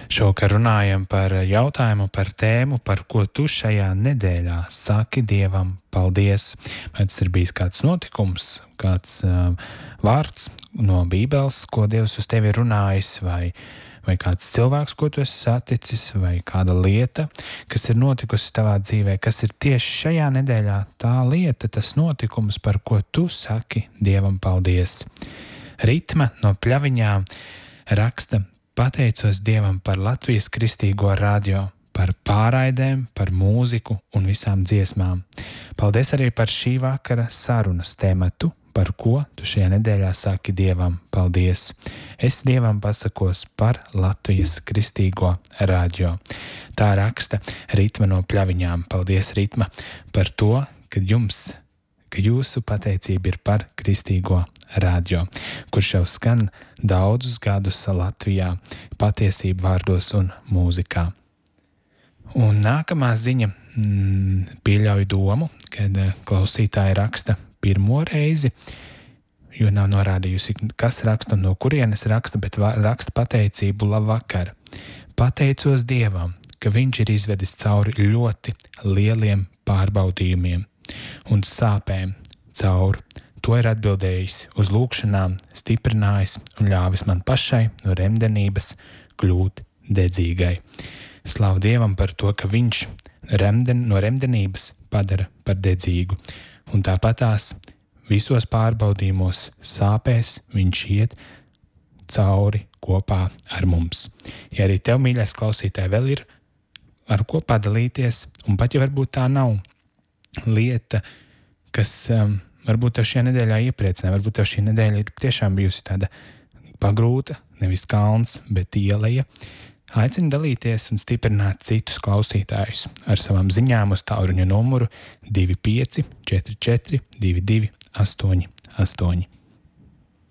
Šovakar runājam par jautājumu, par tēmu, par ko tu šajā nedēļā saki Dievam paldies. Vai tas ir bijis kāds notikums, kāds vārds no Bībeles, ko Dievs uz tevi ir runājis, vai kāds cilvēks, ko tu esi saticis, vai kāda lieta, kas ir notikusi tavā dzīvē, kas ir tieši šajā nedēļā tā lieta, tas notikums, par ko tu saki Dievam paldies. Ritma no Pļaviņām raksta: pateicos Dievam par Latvijas Kristīgo radio, par pārraidēm, par mūziku un visām dziesmām. Paldies arī par šī vakara sarunas tēmatu, par ko tu šajā nedēļā saki Dievam paldies. Es Dievam pasakos par Latvijas Kristīgo radio. Tā raksta Ritma no Pļaviņām. Paldies, Ritma, par to, ka jūsu pateicība ir par Kristīgo radio, kurš jau skan daudzus gadus Latvijā patiesību vārdos un mūzikā. Un nākamā ziņa pieļauj domu, kad klausītāji raksta pirmo reizi, jo nav norādījusi, kas raksta un no kurienes raksta, bet raksta pateicību: labvakar. Pateicos Dievam, ka viņš ir izvedis cauri ļoti lieliem pārbaudījumiem un sāpēm cauri. To ir atbildējis uz lūkšanām, stiprinājis un ļāvis man pašai no remdenības kļūt dedzīgai. Slavu Dievam par to, ka viņš no remdenības padara par dedzīgu. Un tāpatās visos pārbaudījumos, sāpēs viņš iet cauri kopā ar mums. Ja arī tev, mīļais klausītāj, vēl ir ar ko padalīties, un pat ja varbūt tā nav lieta, kas varbūt tev šajā nedēļā iepriecināja, varbūt tev šī nedēļa ir tiešām bijusi tāda pagrūta, nevis kalns, bet ieleja. Aicinu dalīties un stiprināt citus klausītājus ar savām ziņām uz tālruņa numuru 25 44 22 88.